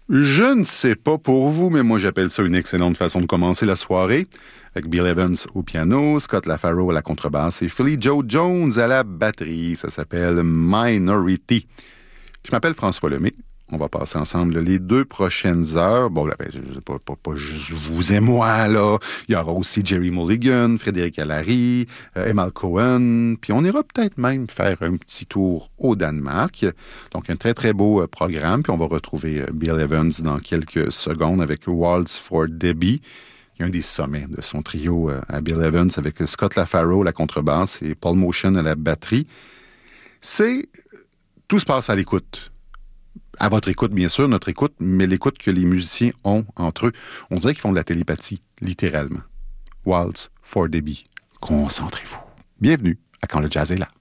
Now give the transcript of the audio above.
Je ne sais pas pour vous, mais moi j'appelle ça une excellente façon de commencer la soirée. Avec Bill Evans au piano, Scott LaFaro à la contrebasse et Philly Joe Jones à la batterie. Ça s'appelle Minority. Je m'appelle François Lemay. On va passer ensemble les 2 prochaines heures. Bon, là, pas juste vous et moi, là. Il y aura aussi Jerry Mulligan, Frédéric Allary, Emal Cohen. Puis on ira peut-être même faire un petit tour au Danemark. Donc, un très, très beau programme. Puis on va retrouver Bill Evans dans quelques secondes avec Waltz for Debbie. Il y a un des sommets de son trio à Bill Evans avec Scott LaFaro à la contrebasse et Paul Motion à la batterie. Tout se passe à l'écoute. À votre écoute, bien sûr, notre écoute, mais l'écoute que les musiciens ont entre eux. On dirait qu'ils font de la télépathie, littéralement. Waltz for Debbie. Concentrez-vous. Bienvenue à Quand le jazz est là.